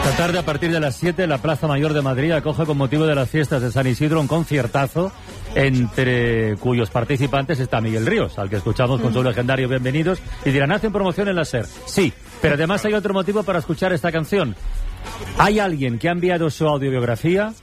Esta tarde, a partir de las 7, la Plaza Mayor de Madrid acoge con motivo de las fiestas de San Isidro un conciertazo entre cuyos participantes está Miguel Ríos, al que escuchamos con su legendario Bienvenidos, y dirán, ¿hacen promoción en la SER? Sí, pero además hay otro motivo para escuchar esta canción. Hay alguien que ha enviado su audiobiografía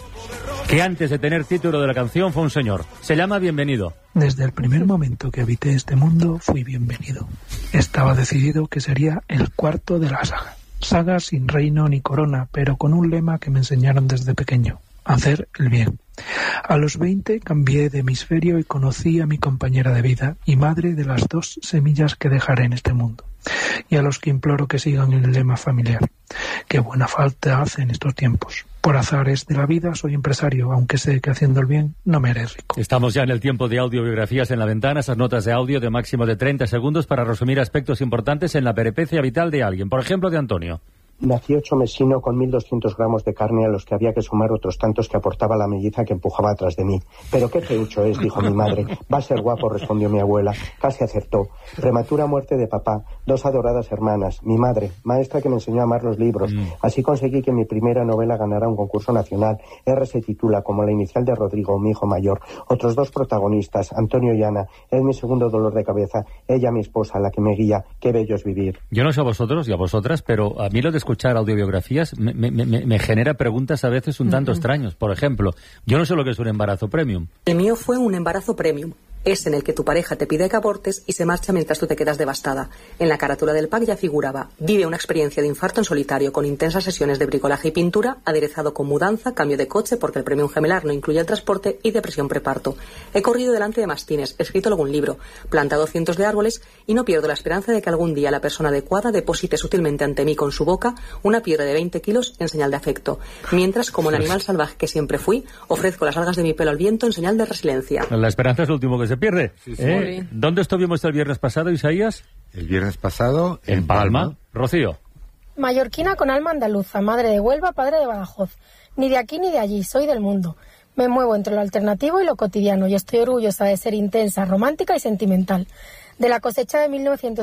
que antes de tener título de la canción fue un señor. Se llama Bienvenido. Desde el primer momento que habité este mundo fui bienvenido. Estaba decidido que sería el cuarto de la saga. Saga sin reino ni corona, pero con un lema que me enseñaron desde pequeño: hacer el bien. A los 20 cambié de hemisferio y conocí a mi compañera de vida y madre de las 2 semillas que dejaré en este mundo, y a los que imploro que sigan el lema familiar. Qué buena falta hace en estos tiempos. Por azares de la vida soy empresario, aunque sé que haciendo el bien no me haré rico. Estamos ya en el tiempo de audiobiografías en la ventana, esas notas de audio de máximo de 30 segundos para resumir aspectos importantes en la peripecia vital de alguien. Por ejemplo, de Antonio. Nací 8 mesino con 1.200 gramos de carne a los que había que sumar otros tantos que aportaba la melliza que empujaba atrás de mí. Pero qué feucho es, dijo mi madre. Va a ser guapo, respondió mi abuela. Casi acertó. Prematura muerte de papá, 2 adoradas hermanas, mi madre, maestra que me enseñó a amar los libros. Así conseguí que mi primera novela ganara un concurso nacional. R se titula como la inicial de Rodrigo, mi hijo mayor. Otros 2 protagonistas, Antonio y Ana. Él mi segundo dolor de cabeza, ella mi esposa, la que me guía. Qué bello es vivir. Yo no sé a vosotros y a vosotras, pero a mí lo de escuchar audiobiografías me genera preguntas a veces un tanto extraños. Por ejemplo, yo no sé lo que es un embarazo premium. El mío fue un embarazo premium. Es en el que tu pareja te pide que abortes y se marcha mientras tú te quedas devastada. En la carátula del pack ya figuraba: vive una experiencia de infarto en solitario con intensas sesiones de bricolaje y pintura, aderezado con mudanza, cambio de coche porque el premium gemelar no incluye el transporte y depresión preparto. He corrido delante de mastines, escrito algún libro, plantado cientos de árboles y no pierdo la esperanza de que algún día la persona adecuada deposite sutilmente ante mí con su boca una piedra de 20 kilos en señal de afecto. Mientras, como el animal salvaje que siempre fui, ofrezco las algas de mi pelo al viento en señal de resiliencia. La esperanza es lo último que se pierde. Sí, sí. ¿Dónde estuvimos el viernes pasado, Isaías? El viernes pasado en Palma. Rocío. Mallorquina con alma andaluza, madre de Huelva, padre de Badajoz. Ni de aquí ni de allí, soy del mundo. Me muevo entre lo alternativo y lo cotidiano y estoy orgullosa de ser intensa, romántica y sentimental. De la cosecha de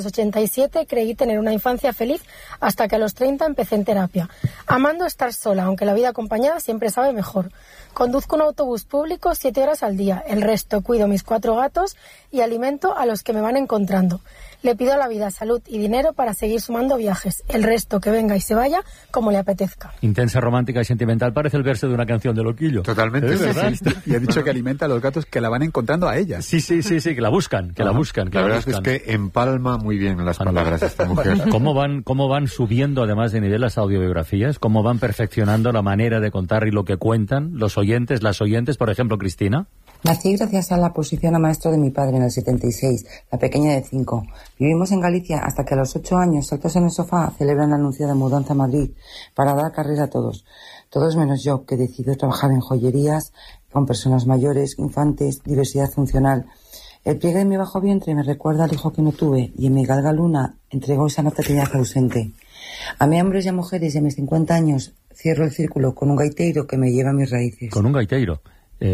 1987 creí tener una infancia feliz hasta que a los 30 empecé en terapia. Amando estar sola, aunque la vida acompañada siempre sabe mejor. Conduzco un autobús público 7 horas al día. El resto cuido mis 4 gatos y alimento a los que me van encontrando. Le pido a la vida salud y dinero para seguir sumando viajes. El resto que venga y se vaya como le apetezca. Intensa, romántica y sentimental parece el verso de una canción de Loquillo. Totalmente. ¿Verdad? Y ha dicho que alimenta a los gatos que la van encontrando a ella. Sí, que la buscan, la buscan. La verdad es que empalma muy bien las palabras de esta mujer. ¿Cómo van subiendo, además de nivel, las audiobiografías? ¿Cómo van perfeccionando la manera de contar y lo que cuentan los oyentes, las oyentes? Por ejemplo, Cristina. Nací gracias a la posición a maestro de mi padre en el 76, la pequeña de 5. Vivimos en Galicia hasta que a los 8 años, saltos en el sofá, celebran el anuncio de mudanza a Madrid para dar carrera a todos. Todos menos yo, que decido trabajar en joyerías, con personas mayores, infantes, diversidad funcional. El pliegue de mi bajo vientre me recuerda al hijo que no tuve y en mi galga luna entregó esa maternidad ausente. A mí, hombres y a mujeres de mis 50 años, cierro el círculo con un gaiteiro que me lleva a mis raíces. Con un gaiteiro.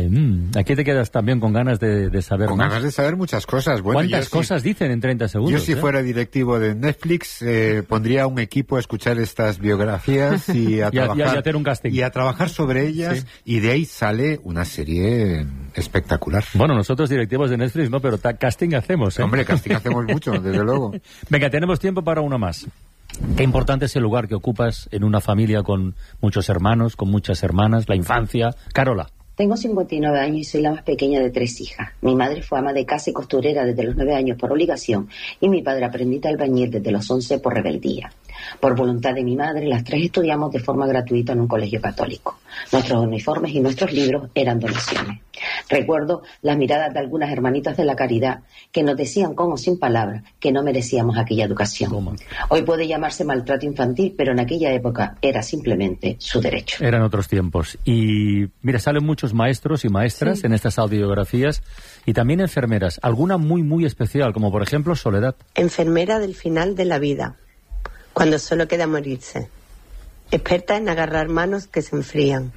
Aquí te quedas también con ganas de saber con más. Con ganas de saber muchas cosas. Bueno, ¿cuántas cosas dicen en 30 segundos? Yo si fuera directivo de Netflix pondría un equipo a escuchar estas biografías y a trabajar, y hacer un casting. Y a trabajar sobre ellas, sí. Y de ahí sale una serie espectacular. Bueno, nosotros directivos de Netflix no, pero casting hacemos, ¿eh? Hombre, casting hacemos mucho, desde luego. Venga, tenemos tiempo para una más. Qué importante es el lugar que ocupas en una familia con muchos hermanos, con muchas hermanas, la infancia. Carola. Tengo 59 años y soy la más pequeña de 3 hijas. Mi madre fue ama de casa y costurera desde los 9 años por obligación y mi padre aprendiz de albañil desde los 11 por rebeldía. Por voluntad de mi madre, las 3 estudiamos de forma gratuita en un colegio católico. Nuestros uniformes y nuestros libros eran donaciones. Recuerdo las miradas de algunas hermanitas de la caridad que nos decían con sin palabras que no merecíamos aquella educación. ¿Cómo? Hoy puede llamarse maltrato infantil, pero en aquella época era simplemente su derecho. Eran otros tiempos. Y mira, salen muchos maestros y maestras en estas audiobiografías y también enfermeras. Alguna muy, muy especial, como por ejemplo Soledad. Enfermera del final de la vida, cuando solo queda morirse. Experta en agarrar manos que se enfrían.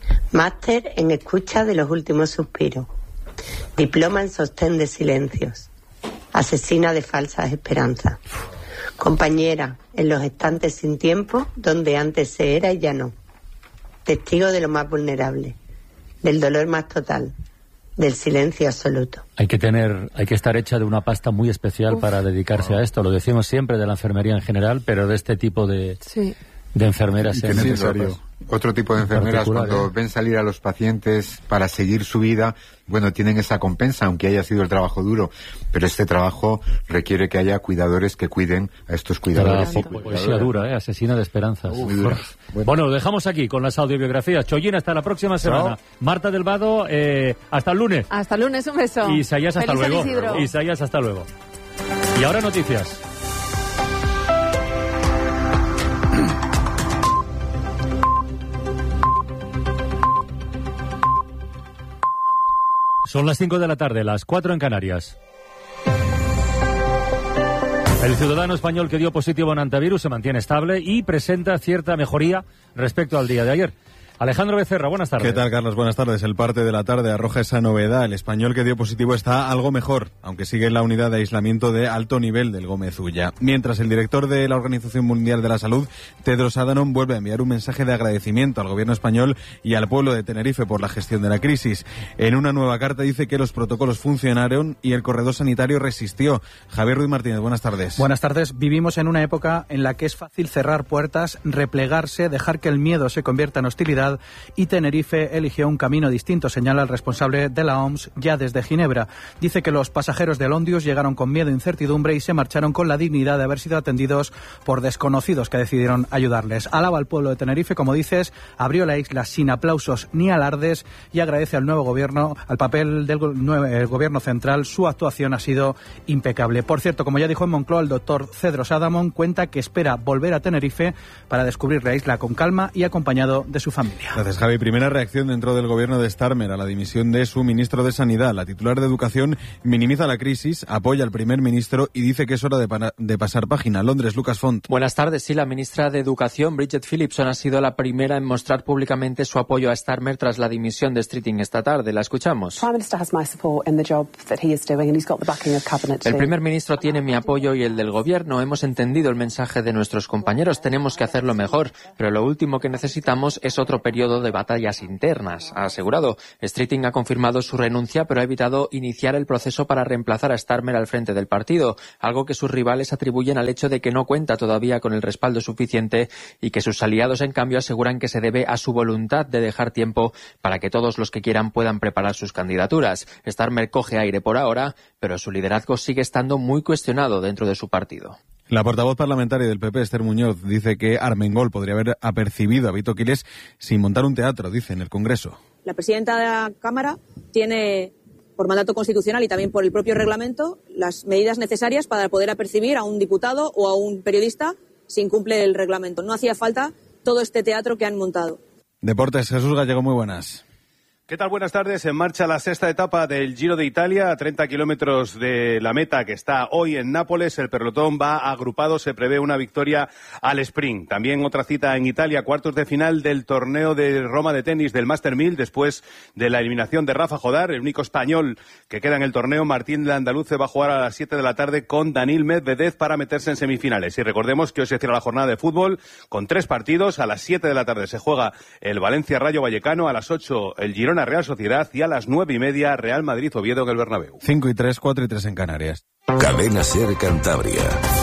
Máster en escucha de los últimos suspiros. Diploma en sostén de silencios. Asesina de falsas esperanzas. Compañera, en los estantes sin tiempo, donde antes se era y ya no. Testigo de lo más vulnerable, del dolor más total, del silencio absoluto. Hay que estar hecha de una pasta muy especial para dedicarse a esto. Lo decimos siempre de la enfermería en general, pero de este tipo de enfermeras es necesario. Otro tipo de enfermeras, cuando ven salir a los pacientes para seguir su vida, bueno, tienen esa compensa, aunque haya sido el trabajo duro, pero este trabajo requiere que haya cuidadores que cuiden a estos cuidadores. Poesía dura, asesina de esperanzas. Muy dura. Bueno, lo dejamos aquí con las audiobiografías. Chollín, hasta la próxima semana. Marta del Vado, hasta el lunes. Hasta el lunes, un beso. Isaías, hasta luego. Isaías, hasta luego. Y ahora noticias. Son las 5 de la tarde, las 4 en Canarias. El ciudadano español que dio positivo en antivirus se mantiene estable y presenta cierta mejoría respecto al día de ayer. Alejandro Becerra, buenas tardes. ¿Qué tal, Carlos? Buenas tardes. El parte de la tarde arroja esa novedad. El español que dio positivo está algo mejor, aunque sigue en la unidad de aislamiento de alto nivel del Gómez Ulla. Mientras el director de la Organización Mundial de la Salud, Tedros Adhanom, vuelve a enviar un mensaje de agradecimiento al gobierno español y al pueblo de Tenerife por la gestión de la crisis. En una nueva carta dice que los protocolos funcionaron y el corredor sanitario resistió. Javier Ruiz Martínez, buenas tardes. Buenas tardes. Vivimos en una época en la que es fácil cerrar puertas, replegarse, dejar que el miedo se convierta en hostilidad, y Tenerife eligió un camino distinto, señala el responsable de la OMS ya desde Ginebra. Dice que los pasajeros del Ondius llegaron con miedo e incertidumbre y se marcharon con la dignidad de haber sido atendidos por desconocidos que decidieron ayudarles. Alaba al pueblo de Tenerife, como dices, abrió la isla sin aplausos ni alardes y agradece al nuevo gobierno, al papel del gobierno central. Su actuación ha sido impecable. Por cierto, como ya dijo en Moncloa, el doctor Tedros Adhanom cuenta que espera volver a Tenerife para descubrir la isla con calma y acompañado de su familia. Gracias, Javi. Primera reacción dentro del gobierno de Starmer a la dimisión de su ministro de Sanidad. La titular de Educación minimiza la crisis, apoya al primer ministro y dice que es hora de pasar página. Londres, Lucas Font. Buenas tardes. Sí, la ministra de Educación, Bridget Phillipson, ha sido la primera en mostrar públicamente su apoyo a Starmer tras la dimisión de Streeting esta tarde. La escuchamos. El primer ministro tiene mi apoyo y el del gobierno. Hemos entendido el mensaje de nuestros compañeros. Tenemos que hacerlo mejor, pero lo último que necesitamos es otro periodo de batallas internas, ha asegurado. Streeting ha confirmado su renuncia, pero ha evitado iniciar el proceso para reemplazar a Starmer al frente del partido, algo que sus rivales atribuyen al hecho de que no cuenta todavía con el respaldo suficiente y que sus aliados, en cambio, aseguran que se debe a su voluntad de dejar tiempo para que todos los que quieran puedan preparar sus candidaturas. Starmer coge aire por ahora, pero su liderazgo sigue estando muy cuestionado dentro de su partido. La portavoz parlamentaria del PP, Esther Muñoz, dice que Armengol podría haber apercibido a Vito Quiles sin montar un teatro, dice, en el Congreso. La presidenta de la Cámara tiene, por mandato constitucional y también por el propio reglamento, las medidas necesarias para poder apercibir a un diputado o a un periodista si incumple el reglamento. No hacía falta todo este teatro que han montado. Deportes, Jesús Gallego, muy buenas. ¿Qué tal? Buenas tardes. En marcha la sexta etapa del Giro de Italia, a 30 kilómetros de la meta que está hoy en Nápoles. El pelotón va agrupado, se prevé una victoria al sprint. También otra cita en Italia, cuartos de final del torneo de Roma de tenis del Master 1000, después de la eliminación de Rafa Jodar, el único español que queda en el torneo. Martín de Andaluce va a jugar a las 7 de la tarde con Daniil Medvedev para meterse en semifinales. Y recordemos que hoy se cierra la jornada de fútbol con 3 partidos. A las 7 de la tarde se juega el Valencia Rayo Vallecano, a las 8 el Girona Real Sociedad y a las 9:30 Real Madrid Oviedo en el Bernabéu. 5:03, 4:03 en Canarias. Cadena SER Cantabria.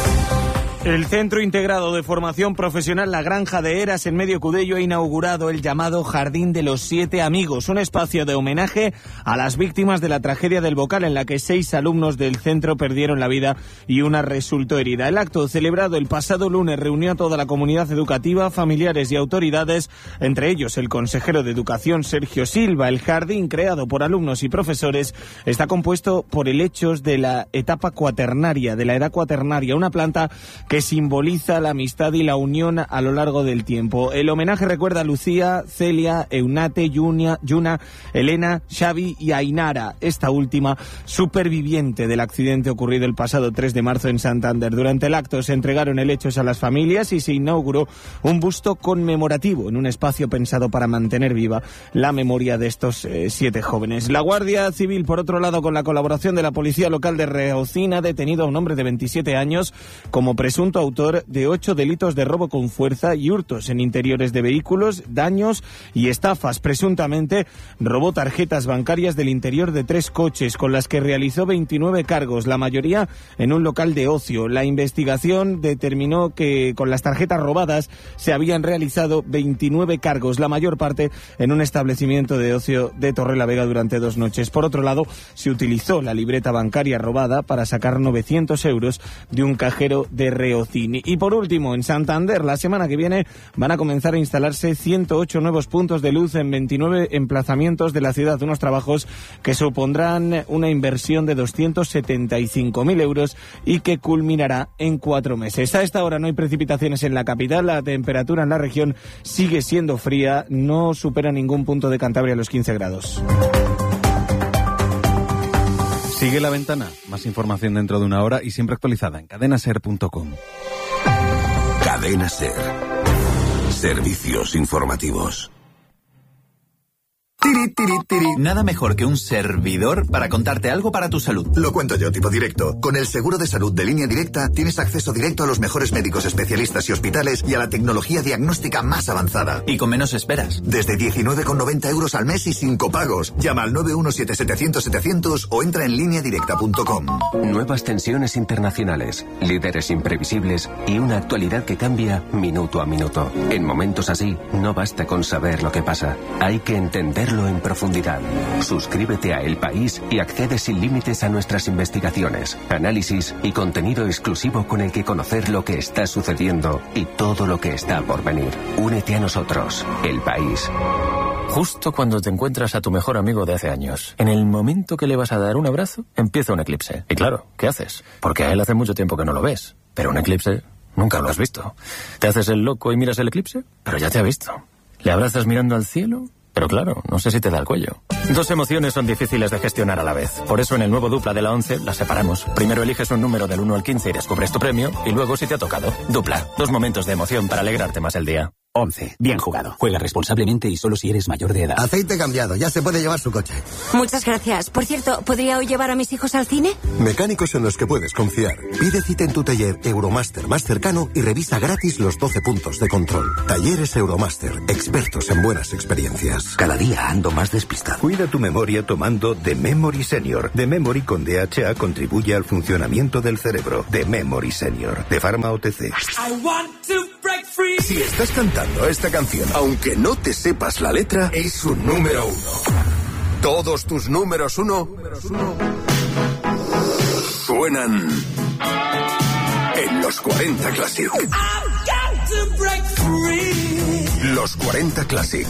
El Centro Integrado de Formación Profesional La Granja de Eras en Medio Cudello ha inaugurado el llamado Jardín de los 7 Amigos, un espacio de homenaje a las víctimas de la tragedia del Bocal, en la que 6 alumnos del centro perdieron la vida y una resultó herida. El acto, celebrado el pasado lunes, reunió a toda la comunidad educativa, familiares y autoridades, entre ellos el consejero de Educación Sergio Silva. El jardín, creado por alumnos y profesores, está compuesto por helechos de la etapa cuaternaria, de la edad cuaternaria, una planta que simboliza la amistad y la unión a lo largo del tiempo. El homenaje recuerda a Lucía, Celia, Eunate, Yuna, Elena, Xavi y Ainara, esta última superviviente del accidente ocurrido el pasado 3 de marzo en Santander. Durante el acto se entregaron helechos a las familias y se inauguró un busto conmemorativo en un espacio pensado para mantener viva la memoria de estos 7 jóvenes. La Guardia Civil, por otro lado, con la colaboración de la Policía Local de Reocín, ha detenido a un hombre de 27 años como presunto presunto autor de 8 delitos de robo con fuerza y hurtos en interiores de vehículos, daños y estafas. Presuntamente robó tarjetas bancarias del interior de 3 coches, con las que realizó 29 cargos, la mayoría en un local de ocio. La investigación determinó que con las tarjetas robadas se habían realizado 29 cargos, la mayor parte en un establecimiento de ocio de Torrelavega durante 2 noches. Por otro lado, se utilizó la libreta bancaria robada para sacar 900 euros de un cajero de Reocini. Y por último, en Santander, la semana que viene van a comenzar a instalarse 108 nuevos puntos de luz en 29 emplazamientos de la ciudad, unos trabajos que supondrán una inversión de 275.000 euros y que culminará en 4 meses. A esta hora no hay precipitaciones en la capital, la temperatura en la región sigue siendo fría, no supera ningún punto de Cantabria los 15 grados. Sigue La Ventana, más información dentro de una hora y siempre actualizada en cadenaser.com. Cadena Ser. Servicios informativos. Nada mejor que un servidor para contarte algo para tu salud. Lo cuento yo, tipo directo. Con el seguro de salud de Línea Directa tienes acceso directo a los mejores médicos especialistas y hospitales y a la tecnología diagnóstica más avanzada. Y con menos esperas. Desde 19,90 euros al mes y sin copagos. Llama al 917-700-700 o entra en lineadirecta.com. Nuevas tensiones internacionales, líderes imprevisibles y una actualidad que cambia minuto a minuto. En momentos así, no basta con saber lo que pasa. Hay que entenderlo en profundidad. Suscríbete a El País y accede sin límites a nuestras investigaciones, análisis y contenido exclusivo con el que conocer lo que está sucediendo y todo lo que está por venir. Únete a nosotros, El País. Justo cuando te encuentras a tu mejor amigo de hace años, en el momento que le vas a dar un abrazo, empieza un eclipse. Y claro, ¿qué haces? Porque a él hace mucho tiempo que no lo ves. Pero un eclipse nunca lo has visto. ¿Te haces el loco y miras el eclipse? Pero ya te ha visto. ¿Le abrazas mirando al cielo? Pero claro, no sé si te da el cuello. 2 emociones son difíciles de gestionar a la vez. Por eso en el nuevo Dupla de la 11 las separamos. Primero eliges un número del 1 al 15 y descubres tu premio. Y luego si te ha tocado. Dupla. 2 momentos de emoción para alegrarte más el día. 11. Bien jugado. Juega responsablemente y solo si eres mayor de edad. Aceite cambiado. Ya se puede llevar su coche. Muchas gracias. Por cierto, ¿podría hoy llevar a mis hijos al cine? Mecánicos en los que puedes confiar. Pide cita en tu taller Euromaster más cercano y revisa gratis los 12 puntos de control. Talleres Euromaster. Expertos en buenas experiencias. Cada día ando más despistado. Cuida tu memoria tomando The Memory Senior. The Memory con DHA contribuye al funcionamiento del cerebro. The Memory Senior. De Pharma OTC. Si estás cantando esta canción, aunque no te sepas la letra, es un número 1. Todos tus números 1 suenan en los 40 Classic. Los 40 Classic.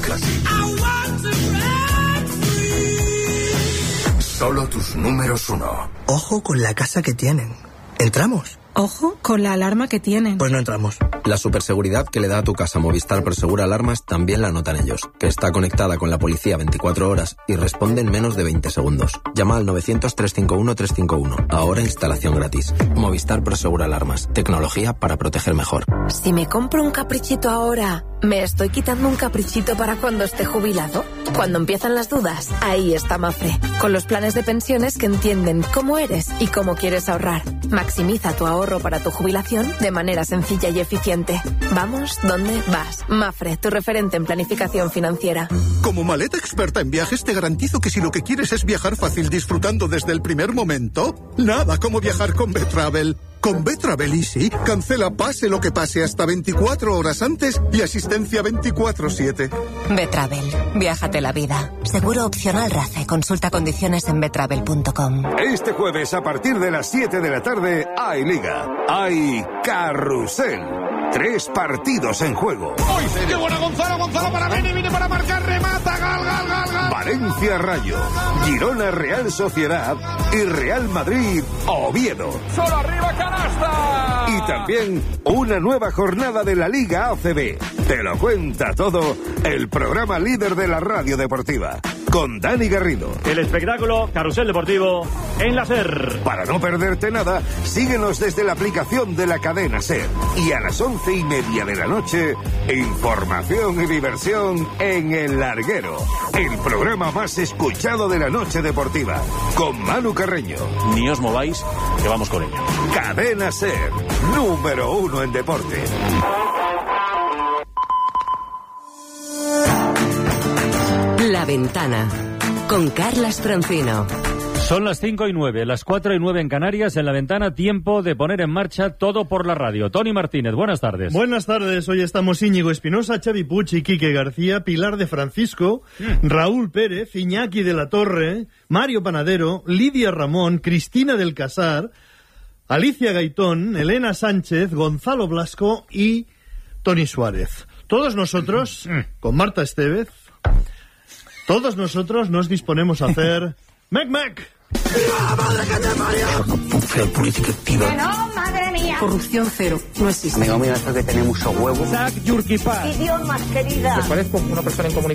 Solo tus números 1. Ojo con la casa que tienen. ¿Entramos? Ojo con la alarma que tienen. Pues no entramos. La superseguridad que le da a tu casa Movistar Prosegura Alarmas también la notan ellos, que está conectada con la policía 24 horas y responde en menos de 20 segundos. Llama al 900-351-351. Ahora instalación gratis. Movistar Prosegura Alarmas. Tecnología para proteger mejor. Si me compro un caprichito ahora, ¿me estoy quitando un caprichito para cuando esté jubilado? Cuando empiezan las dudas, ahí está Mafre. Con los planes de pensiones que entienden cómo eres y cómo quieres ahorrar. Maximiza tu ahorro para tu jubilación de manera sencilla y eficiente. Vamos, ¿dónde vas? Mafre, tu referente en planificación financiera. Como maleta experta en viajes, te garantizo que si lo que quieres es viajar fácil disfrutando desde el primer momento, nada como viajar con Betravel. Con Betravel Easy, cancela pase lo que pase hasta 24 horas antes y asistencia 24/7. Betravel, viájate la vida. Seguro opcional RACE. Consulta condiciones en betravel.com. Este jueves a partir de las 7 de la tarde hay Liga, hay Carrusel. 3 partidos en juego. ¡Uy! ¡Qué buena Gonzalo! ¡Gonzalo para Beni! ¡Viene para marcar! ¡Remata! ¡Gol! Valencia Rayo, Girona Real Sociedad y Real Madrid Oviedo. ¡Solo arriba, canasta! Y también una nueva jornada de la Liga ACB. Te lo cuenta todo el programa líder de la radio deportiva, con Dani Garrido. El espectáculo Carrusel Deportivo en la SER. Para no perderte nada, síguenos desde la aplicación de la cadena SER. Y a las 11:30 de la noche, información y diversión en El Larguero, el programa más escuchado de la noche deportiva, con Manu Carreño. Ni os mováis, que vamos con ello. Cadena SER, número 1 en deporte. La Ventana, con Carlas Francino. Son las 5:09, las 4:09 en Canarias. En La Ventana, tiempo de poner en marcha todo por la radio. Tony Martínez, buenas tardes. Buenas tardes, hoy estamos Íñigo Espinosa, Xavi Puig y Quique García, Pilar de Francisco, Raúl Pérez, Iñaki de la Torre, Mario Panadero, Lidia Ramón, Cristina del Casar, Alicia Gaitón, Elena Sánchez, Gonzalo Blasco y Tony Suárez. Todos nosotros, con Marta Estevez, todos nosotros nos disponemos a hacer ¡Mec! Corrupción política activa. No, madre mía. Corrupción cero, no existe. Amigo mío, esto que tiene mucho huevo. Idiomas, querida. ¿Les parezco una persona incomunicada?